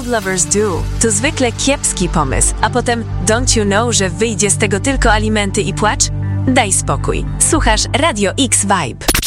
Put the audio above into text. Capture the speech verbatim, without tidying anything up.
Old Lovers Do to zwykle kiepski pomysł, a potem don't you know, że wyjdzie z tego tylko alimenty i płacz? Daj spokój. Słuchasz Radio X Vibe.